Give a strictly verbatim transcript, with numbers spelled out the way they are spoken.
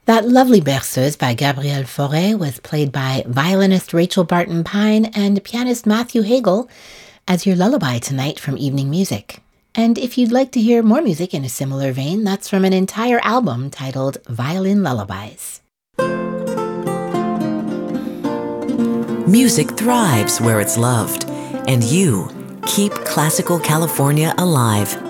That lovely Berceuse by Gabrielle Fauré was played by violinist Rachel Barton Pine and pianist Matthew Hagel as your lullaby tonight from Evening Music. And if you'd like to hear more music in a similar vein, that's from an entire album titled Violin Lullabies. Music thrives where it's loved, and you keep classical California alive